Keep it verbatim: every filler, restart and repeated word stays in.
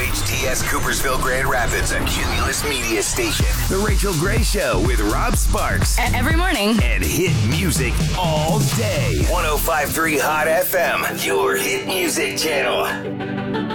H T S Coopersville Grand Rapids, a Cumulus Media station. The Rachel Gray Show with Rob Sparks. Every morning. And hit music all day. one oh five point three Hot F M, your hit music channel.